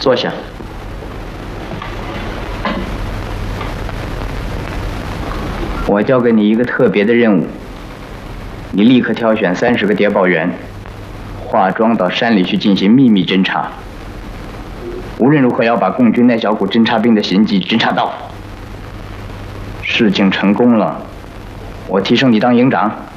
坐下。我交给你一个特别的任务，你立刻挑选30个谍报员，化妆到山里去进行秘密侦查。无论如何要把共军那小股侦察兵的行迹侦察到。事情成功了，我提升你当营长。